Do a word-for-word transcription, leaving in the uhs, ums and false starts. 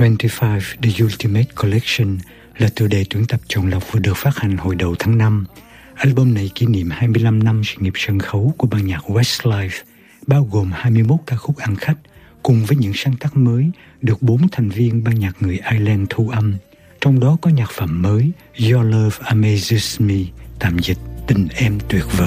hai mươi lăm The Ultimate Collection là tựa đề tuyển tập chọn lọc vừa được phát hành hồi đầu tháng năm. Album này kỷ niệm hai mươi lăm năm sự nghiệp sân khấu của ban nhạc Westlife, bao gồm hai mươi mốt ca khúc ăn khách, cùng với những sáng tác mới được bốn thành viên ban nhạc người Ireland thu âm. Trong đó có nhạc phẩm mới Your Love Amazes Me, tạm dịch Tình Em Tuyệt Vời.